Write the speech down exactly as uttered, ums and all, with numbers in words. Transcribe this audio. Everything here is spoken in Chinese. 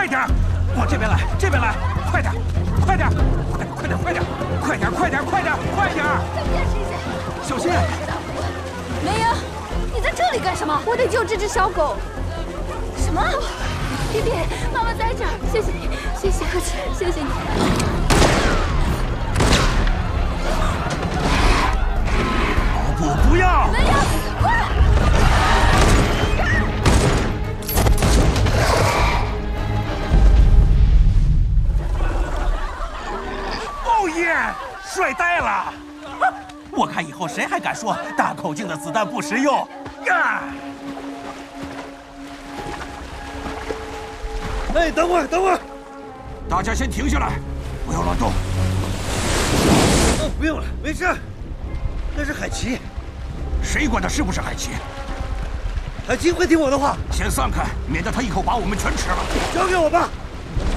快点，往这边来，这边来，快点，快点，快点，快点，快点，快点，快点，快点！ 再坚持一些， 小心！ 梅英，你在这里干什么？我得救这只小狗。什么？弟弟，妈妈在这儿，谢谢你，谢谢，客气，谢谢你。 老布，不要！ 梅英，快！ 哦耶，帅呆了！我看以后谁还敢说大口径的子弹不实用呀？ 哎，等会儿，等会儿， 大家先停下来，不要乱动。 哦，不用了，没事。那是海奇， 谁管他是不是海奇？ 海奇会听我的话。 先散开，免得他一口把我们全吃了。 交给我吧。